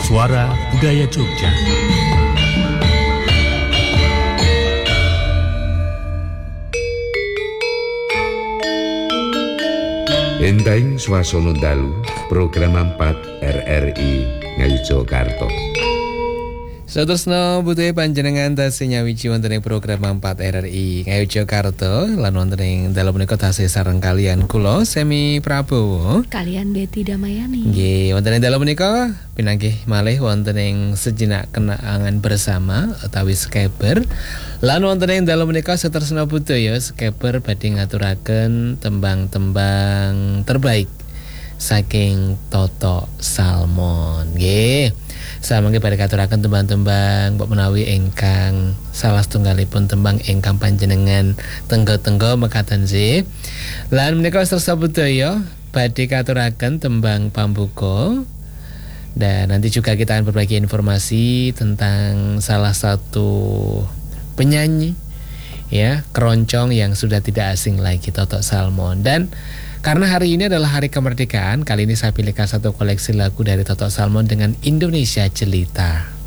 Suara Budaya Jogja. Entahing swasana dalu program 4 RRI Ngayogyakarta. Satrasna butuhe panjenengan tasih nyawiji wonten ing program 4 RRI Ngayogyakarta lan wonten ing dalu menika tasih sareng kalian kula Semi Prabowo kalian Betty Damayani. Nggih, wonten ing dalu menika pinanggih malih wonten ing sejenak kenangan bersama utawi Skeber. Lan wonten ing dalu menika satrasna budaya Skeber badhe ngaturaken tembang-tembang terbaik saking Toto Salmon. Nggih. Samangke badhe katuraken tembang-tembang mbok menawi ingkang salah setunggalipun tembang ingkang panjenengan tenggo-tenggo mekaten sih. Lan menika satrasna budaya badhe katuraken tembang pambuka. Dan nanti juga kita akan berbagi informasi tentang salah satu penyanyi ya, keroncong yang sudah tidak asing lagi, Toto Salmon. Dan karena hari ini adalah hari kemerdekaan, kali ini saya pilihkan satu koleksi lagu dari Toto Salmon dengan Indonesia Jelita.